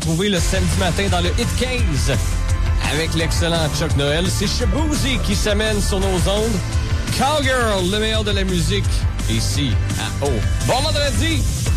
Trouvé le samedi matin dans le Hit 15 avec l'excellent Chuck Noël. C'est Shaboozey qui s'amène sur nos ondes. Cowgirl, le meilleur de la musique, ici à O. Bon vendredi!